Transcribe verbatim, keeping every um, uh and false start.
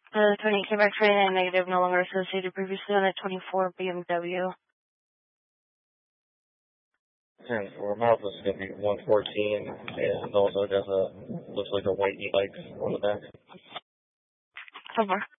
Uh, twenty came back twenty-nine negative, no longer associated. Previously on a twenty-four B M W. ten four, mouth is going to be one fourteen, and also it has a, looks like a white e-bike on the back. So far.